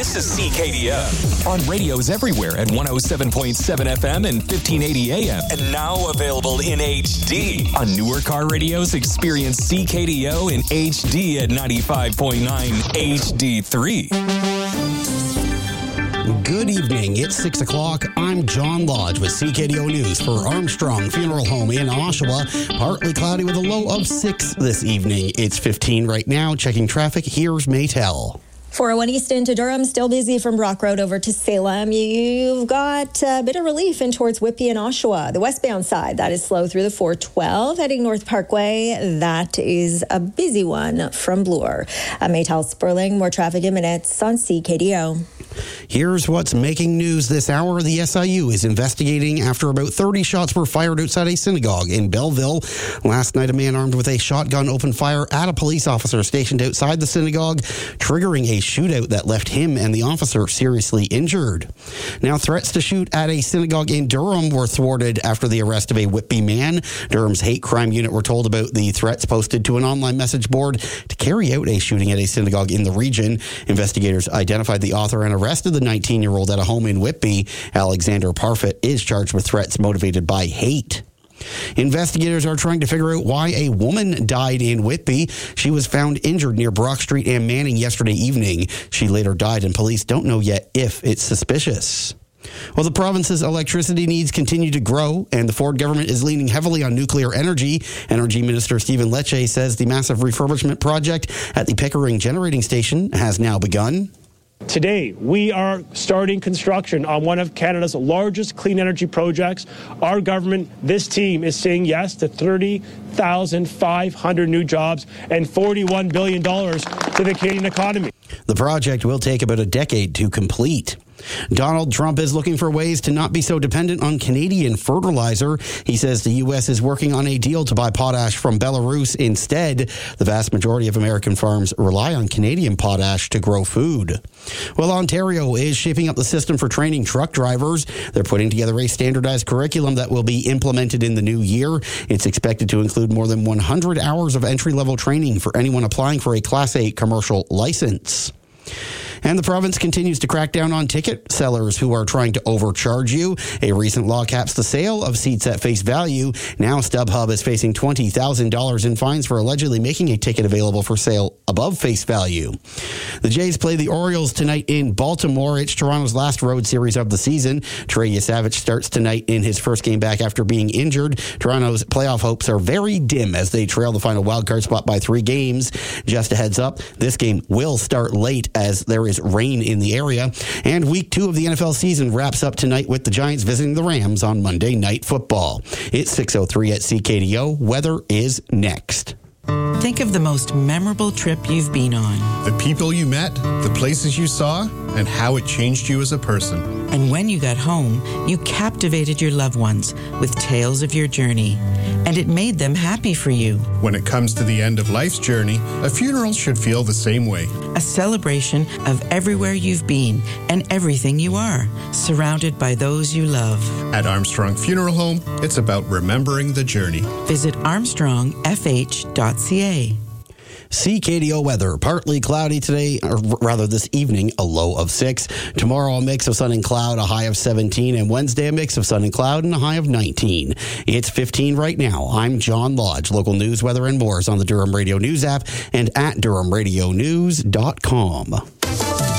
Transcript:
This is CKDO on radios everywhere at 107.7 FM and 1580 AM. And now available in HD. On newer car radios, experience CKDO in HD at 95.9 HD3. Good evening. It's 6 o'clock. I'm John Lodge with CKDO News for Armstrong Funeral Home in Oshawa. Partly cloudy with a low of 6 this evening. It's 15 right now. Checking traffic. Here's Maytel. 401 East into Durham, still busy from Brock Road over to Salem. You've got a bit of relief in towards Whitby and Oshawa. The westbound side, that is slow through the 412. Heading North Parkway, that is a busy one from Bloor. Maytel Sperling, more traffic in minutes on CKDO. Here's what's making news this hour. The SIU is investigating after about 30 shots were fired outside a synagogue in Belleville. Last night, a man armed with a shotgun opened fire at a police officer stationed outside the synagogue, triggering a shootout that left him and the officer seriously injured. Now, threats to shoot at a synagogue in Durham were thwarted after the arrest of a Whitby man. Durham's hate crime unit were told about the threats posted to an online message board to carry out a shooting at a synagogue in the region. Investigators identified the author and arrested the 19-year-old at a home in Whitby. Alexander Parfit is charged with threats motivated by hate. Investigators are trying to figure out why a woman died in Whitby. She was found injured near Brock Street and Manning yesterday evening. She later died, and police don't know yet if it's suspicious. Well, the province's electricity needs continue to grow, and the Ford government is leaning heavily on nuclear energy. Energy Minister Stephen Lecce says the massive refurbishment project at the Pickering Generating Station has now begun. Today, we are starting construction on one of Canada's largest clean energy projects. Our government, this team, is saying yes to 30,500 new jobs and $41 billion to the Canadian economy. The project will take about a decade to complete. Donald Trump is looking for ways to not be so dependent on Canadian fertilizer. He says the U.S. is working on a deal to buy potash from Belarus instead. The vast majority of American farms rely on Canadian potash to grow food. Well, Ontario is shaping up the system for training truck drivers. They're putting together a standardized curriculum that will be implemented in the new year. It's expected to include more than 100 hours of entry-level training for anyone applying for a Class A commercial license. And the province continues to crack down on ticket sellers who are trying to overcharge you. A recent law caps the sale of seats at face value. Now StubHub is facing $20,000 in fines for allegedly making a ticket available for sale above face value. The Jays play the Orioles tonight in Baltimore. It's Toronto's last road series of the season. Trey Yesavich starts tonight in his first game back after being injured. Toronto's playoff hopes are very dim as they trail the final wildcard spot by 3 games. Just a heads up, this game will start late as there is rain in the area. And week 2 of the NFL season wraps up tonight with the Giants visiting the Rams on Monday Night Football. It's 6:03 at CKDO. Weather is next. Think of the most memorable trip you've been on. The people you met, the places you saw, and how it changed you as a person. And when you got home, you captivated your loved ones with tales of your journey. And it made them happy for you. When it comes to the end of life's journey, a funeral should feel the same way. A celebration of everywhere you've been and everything you are, surrounded by those you love. At Armstrong Funeral Home, it's about remembering the journey. Visit armstrongfh.ca. CKDO weather, partly cloudy today, or rather this evening, a low of 6. Tomorrow, a mix of sun and cloud, a high of 17. And Wednesday, a mix of sun and cloud and a high of 19. It's 15 right now. I'm John Lodge. Local news, weather, and more is on the Durham Radio News app and at DurhamRadioNews.com.